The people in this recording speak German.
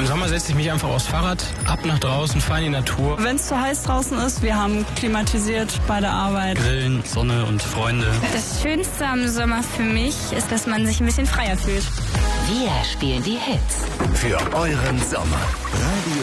Sommer setze ich mich einfach aufs Fahrrad, ab nach draußen, fahre in die Natur. Wenn es zu heiß draußen ist, wir haben klimatisiert bei der Arbeit. Grillen, Sonne und Freunde. Das Schönste am Sommer für mich ist, dass man sich ein bisschen freier fühlt. Wir spielen die Hits. Für euren Sommer.